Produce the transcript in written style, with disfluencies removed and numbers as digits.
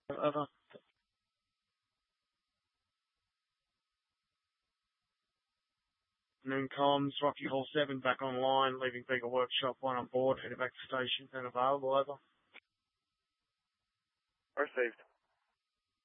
Over. Noon comms, Rocky Hall 7 back online, leaving Beagle Workshop 1 on board, heading back to station and available. Over. Received.